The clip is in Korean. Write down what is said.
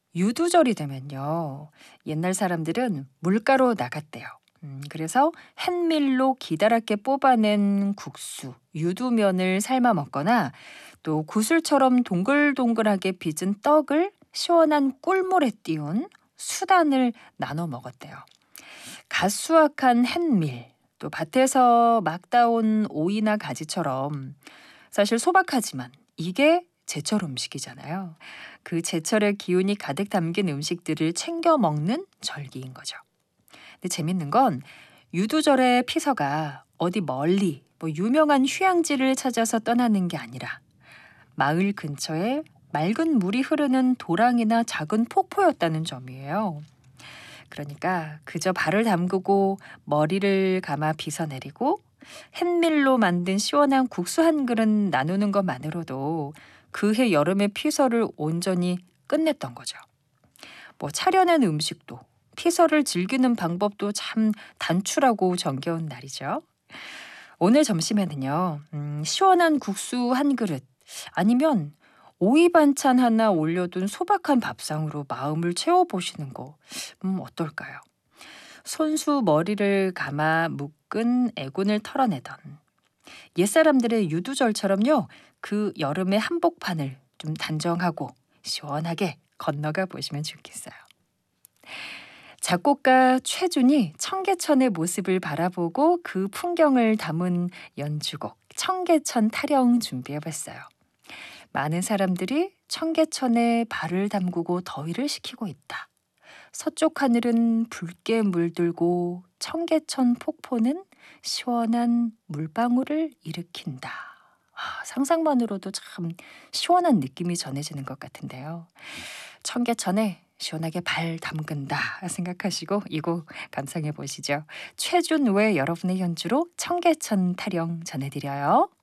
유두절이 되면요. 옛날 사람들은 물가로 나갔대요. 그래서 햇밀로 기다랗게 뽑아낸 국수, 유두면을 삶아 먹거나 또 구슬처럼 동글동글하게 빚은 떡을 시원한 꿀물에 띄운 수단을 나눠 먹었대요. 갓 수확한 햇밀, 또 밭에서 막 따온 오이나 가지처럼 사실 소박하지만 이게 제철 음식이잖아요. 그 제철의 기운이 가득 담긴 음식들을 챙겨 먹는 절기인 거죠. 근데 재밌는 건 유두절의 피서가 어디 멀리 유명한 휴양지를 찾아서 떠나는 게 아니라 마을 근처에 맑은 물이 흐르는 도랑이나 작은 폭포였다는 점이에요. 그러니까 그저 발을 담그고 머리를 감아 빗어내리고 햇밀로 만든 시원한 국수 한 그릇 나누는 것만으로도 그해 여름의 피서를 온전히 끝냈던 거죠. 차려낸 음식도 피서를 즐기는 방법도 참 단출하고 정겨운 날이죠. 오늘 점심에는요, 시원한 국수 한 그릇 아니면 오이 반찬 하나 올려둔 소박한 밥상으로 마음을 채워보시는 거 어떨까요? 손수 머리를 감아 묶은 애군을 털어내던 옛사람들의 유두절처럼요. 그 여름의 한복판을 좀 단정하고 시원하게 건너가 보시면 좋겠어요. 작곡가 최준이 청계천의 모습을 바라보고 그 풍경을 담은 연주곡 청계천 타령 준비해봤어요. 많은 사람들이 청계천에 발을 담그고 더위를 식히고 있다. 서쪽 하늘은 붉게 물들고 청계천 폭포는 시원한 물방울을 일으킨다. 상상만으로도 참 시원한 느낌이 전해지는 것 같은데요. 청계천에 시원하게 발 담근다 생각하시고 이 곡 감상해 보시죠. 최준 외 여러분의 연주로 청계천 타령 전해드려요.